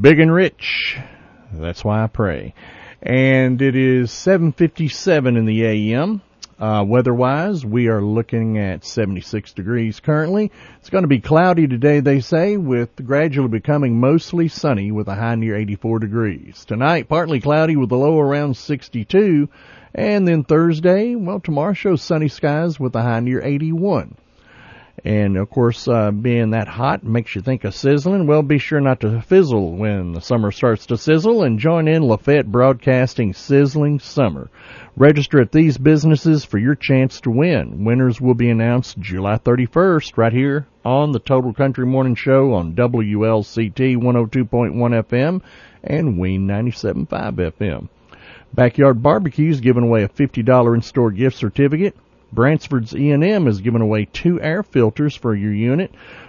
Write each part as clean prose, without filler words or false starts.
big and rich. That's why I pray. And it is 7:57 in the a.m. Weather-wise, we are looking at 76 degrees currently. It's going to be cloudy today, they say, with gradually becoming mostly sunny with a high near 84 degrees. Tonight, partly cloudy with a low around 62. And then Thursday, well, tomorrow shows sunny skies with a high near 81. And, of course, being that hot makes you think of sizzling. Well, be sure not to fizzle when the summer starts to sizzle, and join in Lafayette Broadcasting Sizzling Summer. Register at these businesses for your chance to win. Winners will be announced July 31st right here on the Total Country Morning Show on WLCT 102.1 FM and Ween 97.5 FM. Backyard Barbecues giving away a $50 in-store gift certificate. Bransford's E&M is giving away 2 air filters for your unit.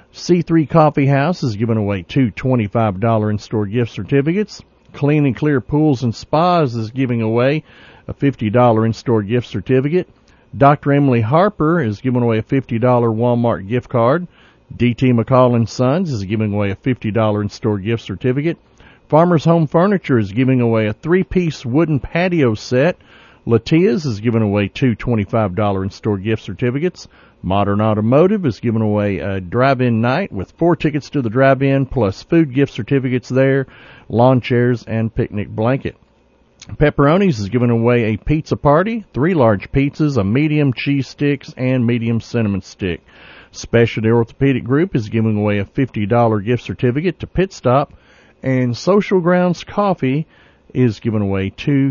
C3 Coffee House is giving away 2 $25 in-store gift certificates. Clean and Clear Pools and Spas is giving away a $50 in-store gift certificate. Dr. Emily Harper is giving away a $50 Walmart gift card. D.T. McCall & Sons is giving away a $50 in-store gift certificate. Farmer's Home Furniture is giving away a 3-piece wooden patio set. Latia's is giving away 2 $25 in-store gift certificates. Modern Automotive is giving away a drive-in night with 4 tickets to the drive-in plus food gift certificates there, lawn chairs, and picnic blanket. Pepperoni's is giving away a pizza party, 3 large pizzas, a medium cheese sticks, and medium cinnamon stick. Specialty Orthopedic Group is giving away a $50 gift certificate to Pit Stop, and Social Grounds Coffee is giving away 2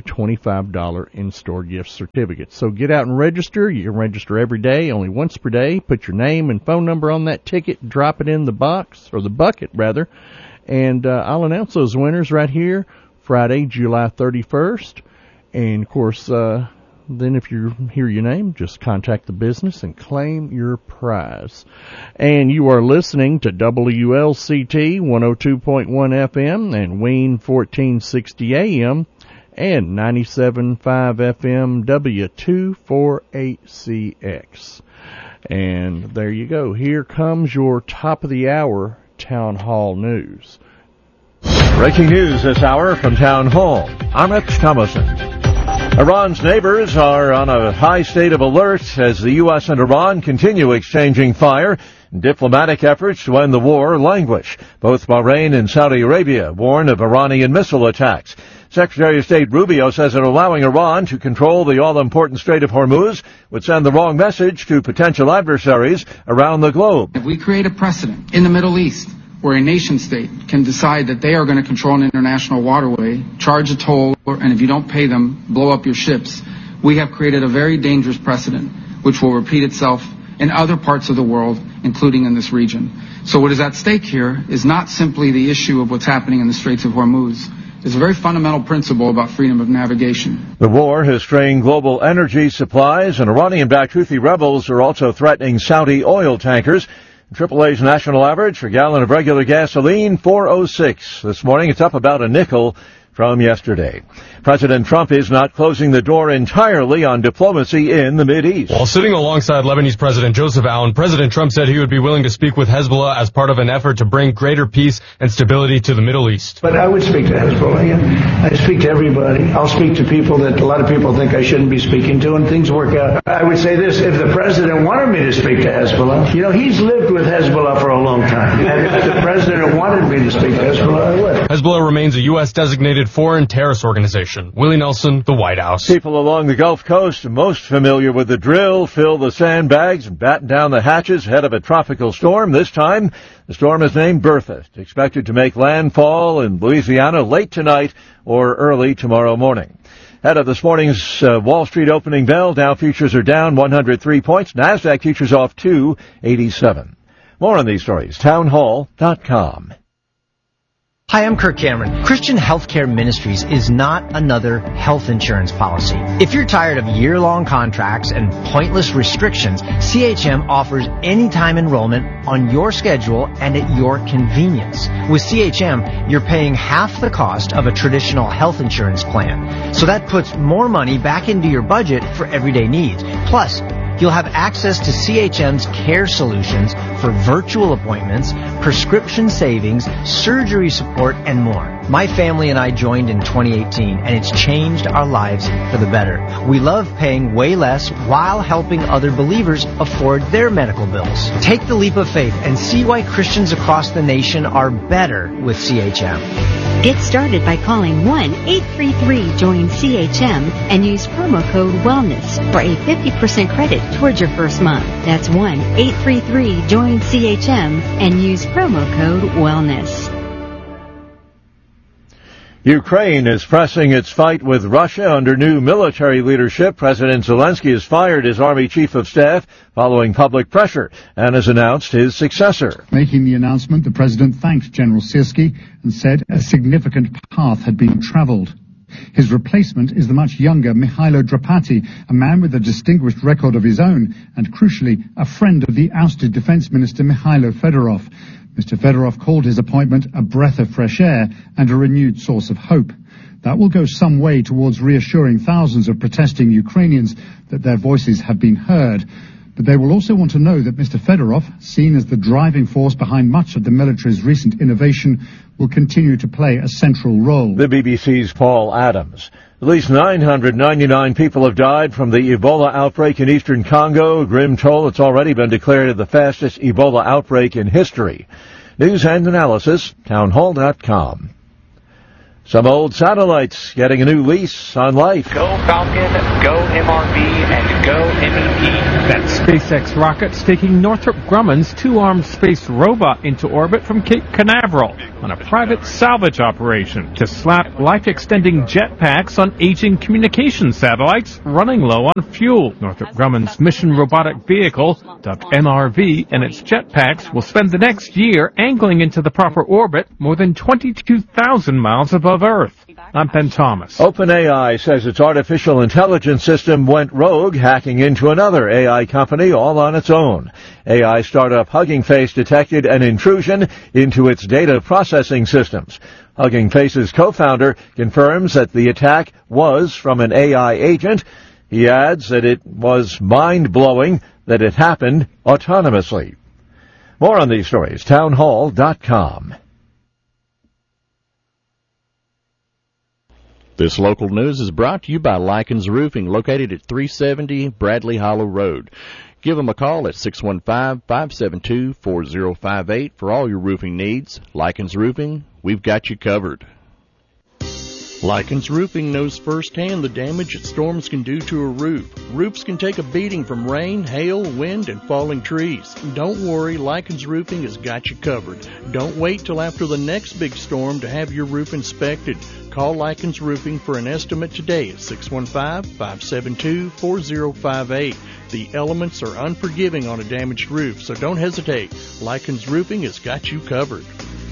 $25 in-store gift certificates. So get out and register. You can register every day, only once per day. Put your name and phone number on that ticket, drop it in the box, or the bucket, rather, and I'll announce those winners right here Friday, July 31st. And, of course, then if you hear your name, just contact the business and claim your prize. And you are listening to WLCT 102.1 FM and Ween 1460 AM and 97.5 FM W248CX. And there you go. Here comes your top of the hour Town Hall news. Breaking news this hour from Town Hall. I'm Rich Thomason. Iran's neighbors are on a high state of alert as the U.S. and Iran continue exchanging fire. Diplomatic efforts to end the war languish. Both Bahrain and Saudi Arabia warn of Iranian missile attacks. Secretary of State Rubio says that allowing Iran to control the all-important Strait of Hormuz would send the wrong message to potential adversaries around the globe. If we create a precedent in the Middle East where a nation-state can decide that they are going to control an international waterway, charge a toll, and if you don't pay them, blow up your ships, we have created a very dangerous precedent which will repeat itself in other parts of the world, including in this region. So what is at stake here is not simply the issue of what's happening in the Straits of Hormuz. It's a very fundamental principle about freedom of navigation. The war has strained global energy supplies, and Iranian-backed Houthi rebels are also threatening Saudi oil tankers. AAA's national average for a gallon of regular gasoline, $4.06. This morning, it's up about a nickel from yesterday. President Trump is not closing the door entirely on diplomacy in the Mideast. While sitting alongside Lebanese President Joseph Aoun, President Trump said he would be willing to speak with Hezbollah as part of an effort to bring greater peace and stability to the Middle East. But I would speak to Hezbollah. Yeah. I speak to everybody. I'll speak to people that a lot of people think I shouldn't be speaking to, and things work out. I would say this, if the president wanted me to speak to Hezbollah, he's lived with Hezbollah for a long time. And if the president wanted me to speak to Hezbollah, I would. Hezbollah remains a U.S. designated foreign terrorist organization. Willie Nelson, the White House. People along the Gulf Coast most familiar with the drill, fill the sandbags and batten down the hatches ahead of a tropical storm. This time, the storm is named Bertha. It's expected to make landfall in Louisiana late tonight or early tomorrow morning. Ahead of this morning's Wall Street opening bell, Dow futures are down 103 points. NASDAQ futures off 287. More on these stories, townhall.com. Hi, I'm Kirk Cameron. Christian Healthcare Ministries is not another health insurance policy. If you're tired of year-long contracts and pointless restrictions, CHM offers anytime enrollment on your schedule and at your convenience. With CHM, you're paying half the cost of a traditional health insurance plan. So that puts more money back into your budget for everyday needs. Plus, You'll have access to CHM's care solutions for virtual appointments, prescription savings, surgery support, and more. My family and I joined in 2018, and it's changed our lives for the better. We love paying way less while helping other believers afford their medical bills. Take the leap of faith and see why Christians across the nation are better with CHM. Get started by calling 1-833-JOIN-CHM and use promo code WELLNESS for a 50% credit towards your first month. That's 1-833-JOIN-CHM and use promo code WELLNESS. Ukraine is pressing its fight with Russia under new military leadership. President Zelensky has fired his army chief of staff following public pressure and has announced his successor. Making the announcement, the president thanked General Syrskyi and said a significant path had been traveled. His replacement is the much younger Mikhailo Drapati, a man with a distinguished record of his own and, crucially, a friend of the ousted defense minister Mikhailo Fedorov. Mr. Fedorov called his appointment a breath of fresh air and a renewed source of hope. That will go some way towards reassuring thousands of protesting Ukrainians that their voices have been heard. But they will also want to know that Mr. Fedorov, seen as the driving force behind much of the military's recent innovation, will continue to play a central role. The BBC's Paul Adams. At least 999 people have died from the Ebola outbreak in eastern Congo. A grim toll that's already been declared the fastest Ebola outbreak in history. News and analysis, townhall.com. Some old satellites getting a new lease on life. Go Falcon, go MRV, and go MEP. That's SpaceX rockets taking Northrop Grumman's two-armed space robot into orbit from Cape Canaveral on a private salvage operation to slap life-extending jetpacks on aging communication satellites running low on fuel. Northrop Grumman's mission robotic vehicle, dubbed MRV, and its jetpacks will spend the next year angling into the proper orbit more than 22,000 miles above Earth. I'm Ben Thomas. OpenAI says its artificial intelligence system went rogue, hacking into another AI company all on its own. AI startup Hugging Face detected an intrusion into its data processing systems. Hugging Face's co-founder confirms that the attack was from an AI agent. He adds that it was mind-blowing that it happened autonomously. More on these stories, townhall.com. This local news is brought to you by Likens Roofing, located at 370 Bradley Hollow Road. Give them a call at 615-572-4058 for all your roofing needs. Likens Roofing, we've got you covered. Likens Roofing knows firsthand the damage that storms can do to a roof. Roofs can take a beating from rain, hail, wind, and falling trees. Don't worry, Likens Roofing has got you covered. Don't wait till after the next big storm to have your roof inspected. Call Likens Roofing for an estimate today at 615-572-4058. The elements are unforgiving on a damaged roof, so don't hesitate. Likens Roofing has got you covered.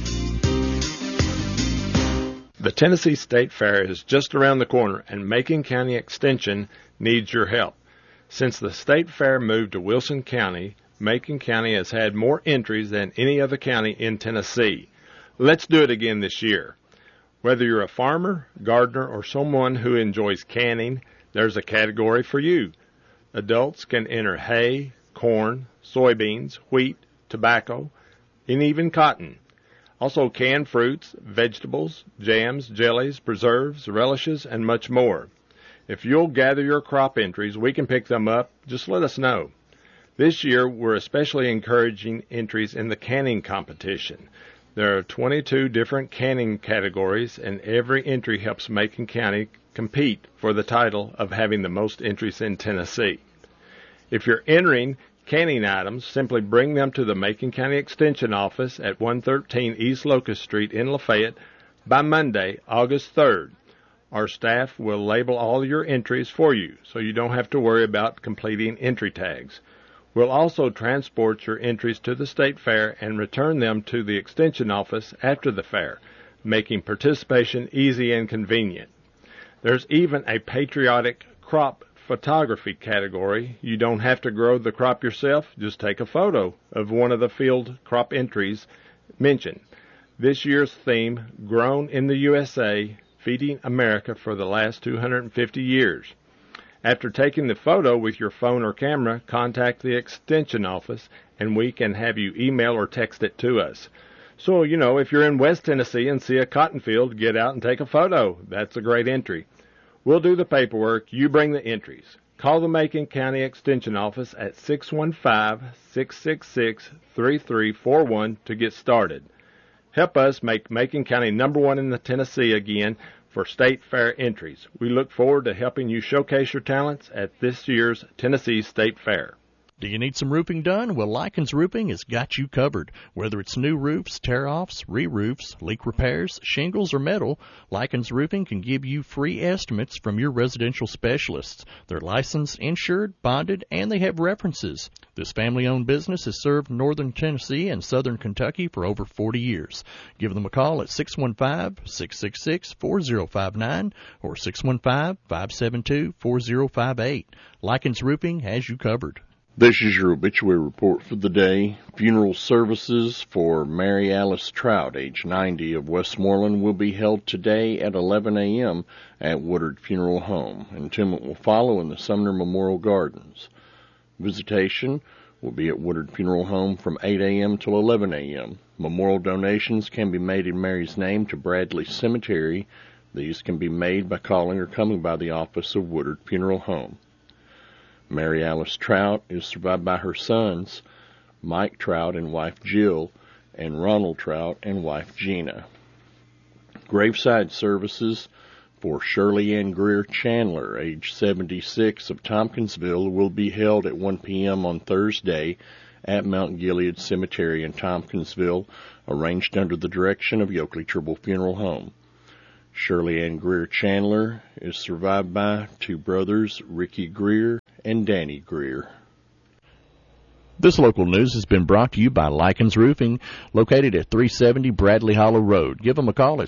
The Tennessee State Fair is just around the corner, and Macon County Extension needs your help. Since the State Fair moved to Wilson County, Macon County has had more entries than any other county in Tennessee. Let's do it again this year. Whether you're a farmer, gardener, or someone who enjoys canning, there's a category for you. Adults can enter hay, corn, soybeans, wheat, tobacco, and even cotton. Also canned fruits, vegetables, jams, jellies, preserves, relishes, and much more. If you'll gather your crop entries, we can pick them up. Just let us know. This year, we're especially encouraging entries in the canning competition. There are 22 different canning categories, and every entry helps Macon County compete for the title of having the most entries in Tennessee. If you're entering canning items, simply bring them to the Macon County Extension Office at 113 East Locust Street in Lafayette by Monday, August 3rd. Our staff will label all your entries for you, so you don't have to worry about completing entry tags. We'll also transport your entries to the State Fair and return them to the Extension Office after the fair, making participation easy and convenient. There's even a patriotic crop photography category. You don't have to grow the crop yourself. Just take a photo of one of the field crop entries mentioned. This year's theme, Grown in the USA, Feeding America for the Last 250 Years. After taking the photo with your phone or camera, contact the extension office and we can have you email or text it to us. So, if you're in West Tennessee and see a cotton field, get out and take a photo. That's a great entry. We'll do the paperwork. You bring the entries. Call the Macon County Extension Office at 615-666-3341 to get started. Help us make Macon County #1 in the Tennessee again for State Fair entries. We look forward to helping you showcase your talents at this year's Tennessee State Fair. Do you need some roofing done? Well, Likens Roofing has got you covered. Whether it's new roofs, tear-offs, re-roofs, leak repairs, shingles, or metal, Likens Roofing can give you free estimates from your residential specialists. They're licensed, insured, bonded, and they have references. This family-owned business has served northern Tennessee and southern Kentucky for over 40 years. Give them a call at 615-666-4059 or 615-572-4058. Likens Roofing has you covered. This is your obituary report for the day. Funeral services for Mary Alice Trout, age 90, of Westmoreland, will be held today at 11 a.m. at Woodard Funeral Home. Entombment will follow in the Sumner Memorial Gardens. Visitation will be at Woodard Funeral Home from 8 a.m. till 11 a.m. Memorial donations can be made in Mary's name to Bradley Cemetery. These can be made by calling or coming by the office of Woodard Funeral Home. Mary Alice Trout is survived by her sons, Mike Trout and wife Jill, and Ronald Trout and wife Gina. Graveside services for Shirley Ann Greer Chandler, age 76, of Tompkinsville, will be held at 1 p.m. on Thursday at Mount Gilead Cemetery in Tompkinsville, arranged under the direction of Yoakley Tribble Funeral Home. Shirley Ann Greer Chandler is survived by two brothers, Ricky Greer and Danny Greer. This local news has been brought to you by Likens Roofing, located at 370 Bradley Hollow Road. Give them a call at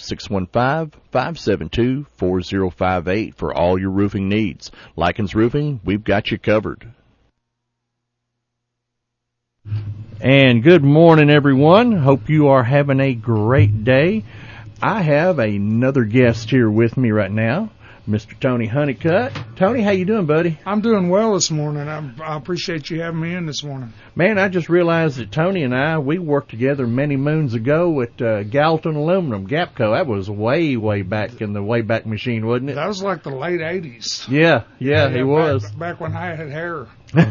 615-572-4058 for all your roofing needs. Likens Roofing, we've got you covered. And good morning, everyone. Hope you are having a great day. I have another guest here with me right now, Mr. Tony Honeycutt. Tony, how you doing, buddy? I'm doing well this morning. I appreciate you having me in this morning. Man, I just realized that Tony and we worked together many moons ago at Gallatin Aluminum, Gapco. That was way, way back in the Wayback Machine, wasn't it? That was like the late 80s. Yeah, it was. Back when I had hair.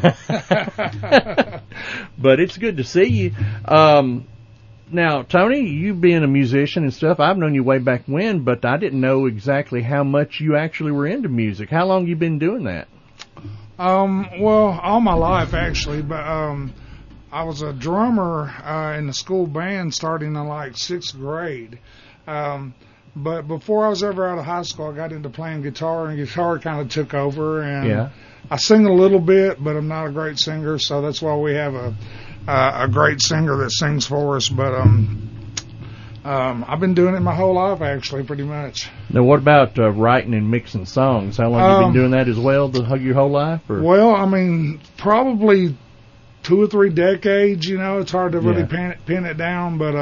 But it's good to see you. Now, Tony, you being a musician and stuff, I've known you way back when, but I didn't know exactly how much you actually were into music. How long you been doing that? Well, all my life, actually, but I was a drummer in the school band starting in like 6th grade. But before I was ever out of high school, I got into playing guitar, and guitar kind of took over. And I sing a little bit, but I'm not a great singer, so that's why we have a great singer that sings for us. But I've been doing it my whole life, actually, pretty much. Now, what about writing and mixing songs? How long have you been doing that as well, your whole life? Or? Well, I mean, probably 2 or 3 decades. It's hard to really pin it down, but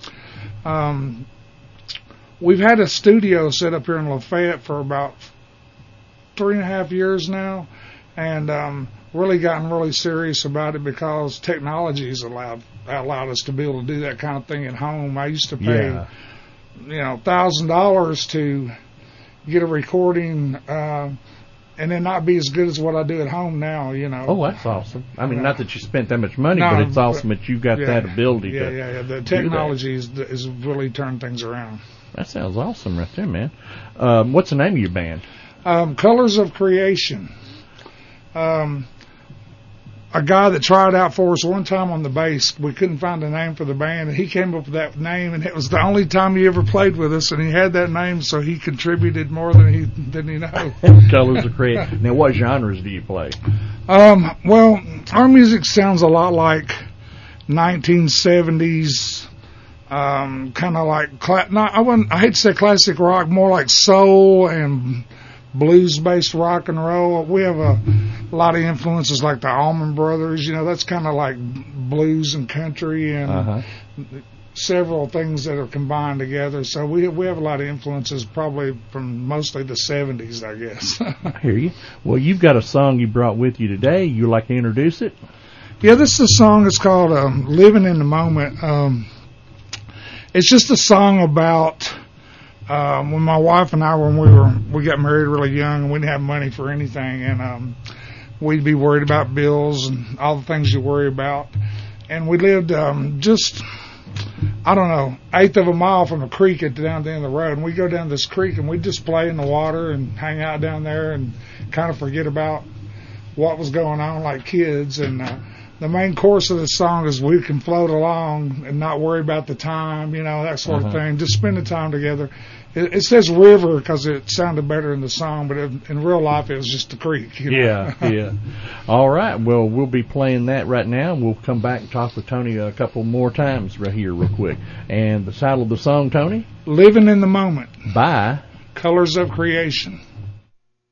we've had a studio set up here in Lafayette for about 3.5 years now, and really gotten really serious about it because technology has allowed us to be able to do that kind of thing at home. I used to pay, $1,000 to get a recording, and then not be as good as what I do at home now. Oh, that's awesome. I mean, not that you spent that much money, but it's awesome that you got that ability. Yeah. The technology is really turned things around. That sounds awesome right there, man. What's the name of your band? Colors of Creation. A guy that tried out for us one time on the bass, we couldn't find a name for the band, and he came up with that name, and it was the only time he ever played with us, and he had that name, so he contributed more than he know. Colors of Creation. Now, what genres do you play? Well, our music sounds a lot like 1970s, kind of like, I hate to say classic rock, more like soul and blues-based rock and roll. We have a lot of influences like the Allman Brothers. That's kind of like blues and country, and several things that are combined together. So we have a lot of influences, probably from mostly the 70s, I guess. I hear you. Well, you've got a song you brought with you today. You like to introduce it? Yeah, this is a song. It's called "Living in the Moment." It's just a song about when my wife and I, when we got married really young, and we didn't have money for anything, and we'd be worried about bills and all the things you worry about. And we lived just, I don't know, eighth of a mile from a creek at down the end of the road. And we'd go down this creek and we'd just play in the water and hang out down there and kind of forget about what was going on like kids. And the main chorus of the song is we can float along and not worry about the time, you know, that sort of thing. Just spend the time together. It says river because it sounded better in the song, but in real life it was just a creek. You know? Yeah. All right. Well, we'll be playing that right now. We'll come back and talk with Tony a couple more times right here real quick. And the title of the song, Tony? Living in the Moment. By Colors of Creation.